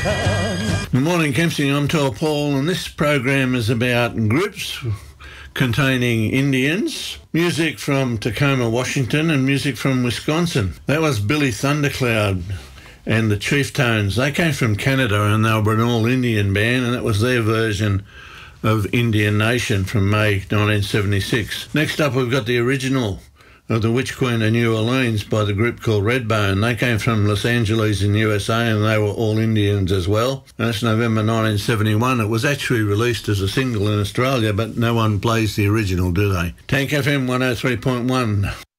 Good morning, Kempsey. I'm Tor Paul, and this program is about groups containing Indians, music from Tacoma, Washington, and music from Wisconsin. That was Billy Thundercloud and the Chieftones. They came from Canada, and they were an all-Indian band, and that was their version of Indian Nation from May 1976. Next up, we've got the original of the Witch Queen of New Orleans by the group called Redbone. They came from Los Angeles in USA, and they were all Indians as well. And that's November 1971. It was actually released as a single in Australia, but no one plays the original, do they? Tank FM 103.1.